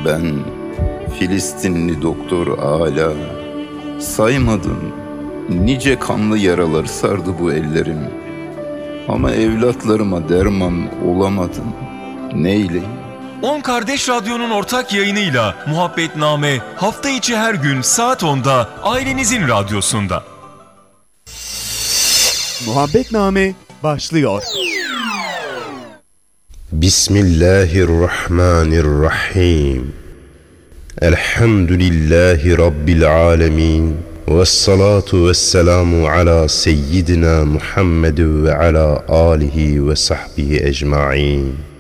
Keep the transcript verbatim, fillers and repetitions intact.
Ben Filistinli doktor Ala, saymadım nice kanlı yaralar sardı bu ellerim. Ama evlatlarıma derman olamadım, neyleyim? On Kardeş Radyo'nun ortak yayınıyla Muhabbetname hafta içi her gün saat onda ailenizin radyosunda. Muhabbetname başlıyor. Bismillahirrahmanirrahim. Elhamdülillahi Rabbil alemin. Vessalatu vesselamu ala seyyidina Muhammed ve ala alihi ve sahbihi ecma'in.